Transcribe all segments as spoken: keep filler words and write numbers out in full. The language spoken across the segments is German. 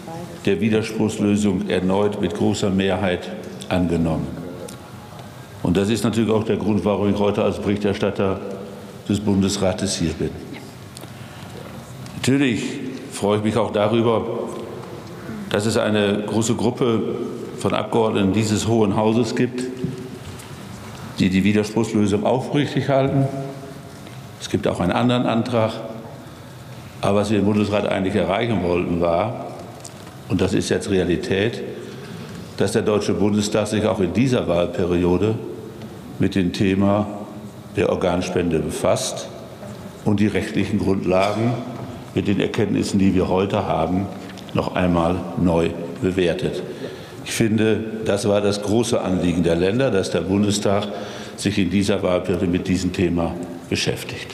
der Widerspruchslösung erneut mit großer Mehrheit angenommen. Und das ist natürlich auch der Grund, warum ich heute als Berichterstatter des Bundesrates hier bin. Natürlich freue ich mich auch darüber, dass es eine große Gruppe von Abgeordneten dieses Hohen Hauses gibt, die die Widerspruchslösung aufrichtig halten. Es gibt auch einen anderen Antrag. Aber was wir im Bundesrat eigentlich erreichen wollten, war, und das ist jetzt Realität, dass der Deutsche Bundestag sich auch in dieser Wahlperiode mit dem Thema der Organspende befasst und die rechtlichen Grundlagen mit den Erkenntnissen, die wir heute haben, noch einmal neu bewertet. Ich finde, das war das große Anliegen der Länder, dass der Bundestag sich in dieser Wahlperiode mit diesem Thema beschäftigt.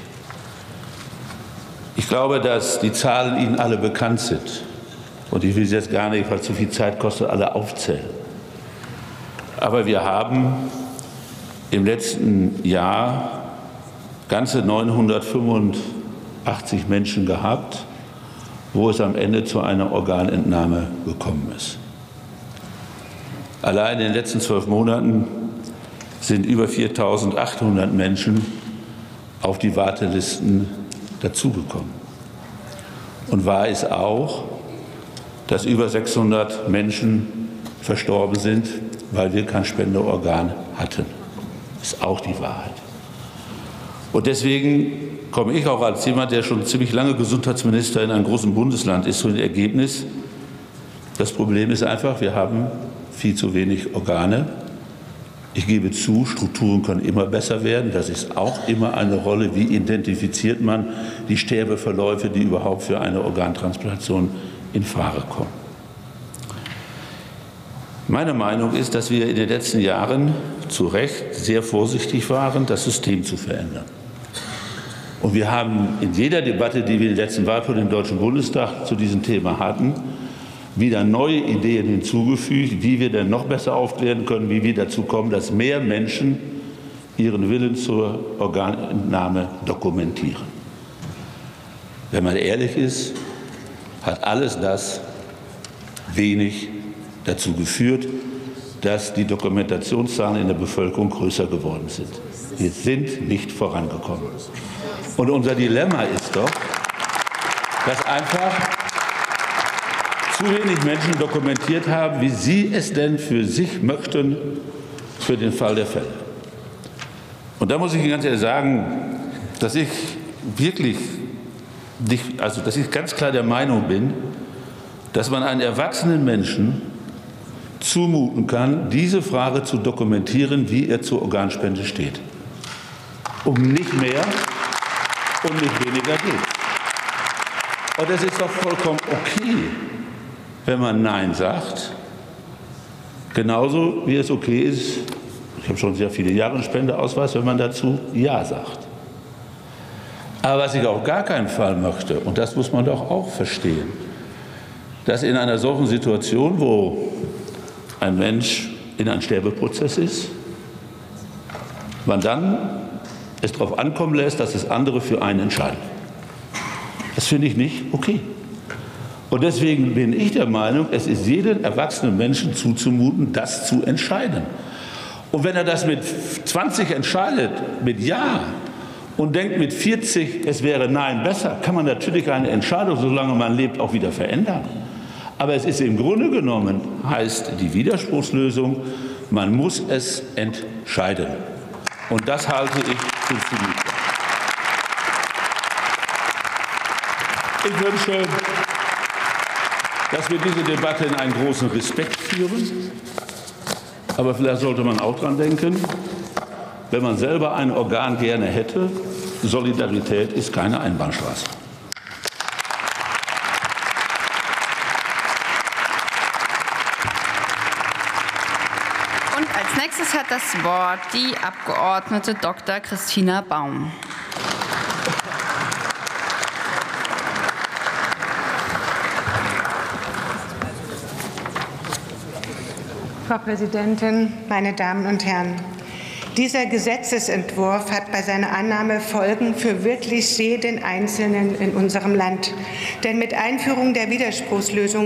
Ich glaube, dass die Zahlen Ihnen alle bekannt sind. Und ich will sie jetzt gar nicht, weil es zu viel Zeit kostet, alle aufzählen. Aber wir haben im letzten Jahr ganze neunhundertfünfundachtzig Menschen gehabt, wo es am Ende zu einer Organentnahme gekommen ist. Allein in den letzten zwölf Monaten sind über viertausendachthundert Menschen auf die Wartelisten dazugekommen. Und wahr ist auch, dass über sechshundert Menschen verstorben sind, weil wir kein Spenderorgan hatten. Das ist auch die Wahrheit. Und deswegen komme ich auch als jemand, der schon ziemlich lange Gesundheitsminister in einem großen Bundesland ist, zu dem Ergebnis, das Problem ist einfach, wir haben viel zu wenig Organe. Ich gebe zu, Strukturen können immer besser werden. Das ist auch immer eine Rolle, wie identifiziert man die Sterbeverläufe, die überhaupt für eine Organtransplantation in Frage kommen. Meine Meinung ist, dass wir in den letzten Jahren zu Recht sehr vorsichtig waren, das System zu verändern. Und wir haben in jeder Debatte, die wir in den letzten Wahlperioden im Deutschen Bundestag zu diesem Thema hatten, wieder neue Ideen hinzugefügt, wie wir denn noch besser aufklären können, wie wir dazu kommen, dass mehr Menschen ihren Willen zur Organentnahme dokumentieren. Wenn man ehrlich ist, hat alles das wenig dazu geführt, dass die Dokumentationszahlen in der Bevölkerung größer geworden sind. Wir sind nicht vorangekommen. Und unser Dilemma ist doch, dass einfach zu wenig Menschen dokumentiert haben, wie sie es denn für sich möchten, für den Fall der Fälle. Und da muss ich Ihnen ganz ehrlich sagen, dass ich wirklich, nicht, also dass ich ganz klar der Meinung bin, dass man einen erwachsenen Menschen zumuten kann, diese Frage zu dokumentieren, wie er zur Organspende steht. Um nicht mehr und nicht weniger geht. Und es ist doch vollkommen okay, wenn man Nein sagt, genauso wie es okay ist, ich habe schon sehr viele Jahre einen Spendeausweis, wenn man dazu Ja sagt. Aber was ich auf gar keinen Fall möchte, und das muss man doch auch verstehen, dass in einer solchen Situation, wo ein Mensch in einem Sterbeprozess ist, man dann es darauf ankommen lässt, dass es andere für einen entscheiden. Das finde ich nicht okay. Und deswegen bin ich der Meinung, es ist jedem erwachsenen Menschen zuzumuten, das zu entscheiden. Und wenn er das mit zwanzig entscheidet, mit Ja, und denkt mit vierzig, es wäre Nein besser, kann man natürlich eine Entscheidung, solange man lebt, auch wieder verändern. Aber es ist im Grunde genommen, heißt die Widerspruchslösung, man muss es entscheiden. Und das halte ich für ziemlich klar. Ich wünsche, dass wir diese Debatte in einen großen Respekt führen. Aber vielleicht sollte man auch daran denken, wenn man selber ein Organ gerne hätte, Solidarität ist keine Einbahnstraße. Und als nächstes hat das Wort die Abgeordnete Doktor Christina Baum. Frau Präsidentin, meine Damen und Herren! Dieser Gesetzesentwurf hat bei seiner Annahme Folgen für wirklich jeden Einzelnen in unserem Land. Denn mit Einführung der Widerspruchslösung